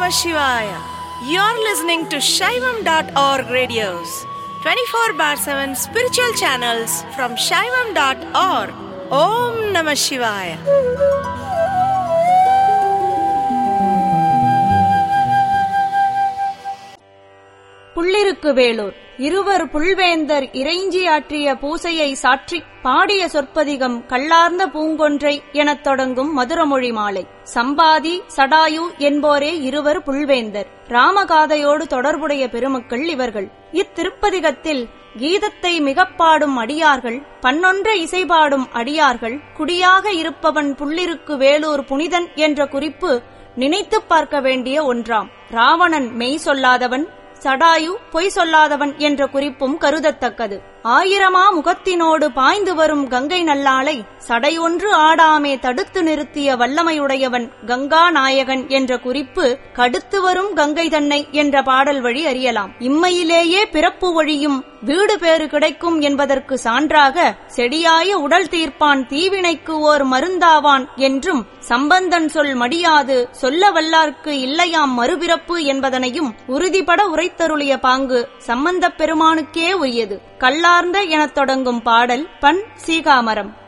Namah Shivaya. You're listening to Shaivam.org radios, 24/7 spiritual channels from Shaivam.org. Om Namah Shivaya. புள்ளிருக்கு Vellore இருவர் புல்வேந்தர் இறைஞ்சி ஆற்றிய பூசையை சாற்றிப் பாடிய சொற்பதிகம் கள்ளார்ந்த பூங்கொன்றை எனத் தொடங்கும் மதுரமொழி மாலை. சம்பாதி சடாயு என்போரே இருவர் புல்வேந்தர். ராமகாதையோடு தொடர்புடைய பெருமக்கள் இவர்கள். இத்திருப்பதிகத்தில் கீதத்தை மிகப்பாடும் அடியார்கள், பன்னொன்ற இசைபாடும் அடியார்கள், குடியாக இருப்பவன் புள்ளிருக்கு வேலூர் புனிதன் என்ற குறிப்பு நினைத்துப் பார்க்க வேண்டிய ஒன்றாம். ராவணன் மெய் சொல்லாதவன், சடாயு பொய் சொல்லாதவன் என்ற குறிப்பும் கருதத்தக்கது. ஆயிரமா முகத்தினோடு பாய்ந்து வரும் கங்கை நல்லாளை சடையொன்று ஆடாமே தடுத்து நிறுத்திய வல்லமையுடையவன் கங்கா நாயகன் என்ற குறிப்பு கடுத்து வரும் கங்கை தன்னை என்ற பாடல் வழி அறியலாம். இம்மையிலேயே பிறப்பு வழியும் வீடு பேறு கிடைக்கும் என்பதற்கு சான்றாக செடியாய உடல் தீர்ப்பான் தீவினைக்கு ஓர் மருந்தாவான் என்றும் சம்பந்தன் சொல் மடியாது சொல்ல வல்லார்க்கு இல்லையாம் மறுபிறப்பு என்பதனையும் உறுதிபட உரைத்தருளிய பாங்கு சம்பந்தப் பெருமானுக்கே உரியது. கள்ளார்ந்த எனத் தொடங்கும் பாடல் பண் சீகாமரம்.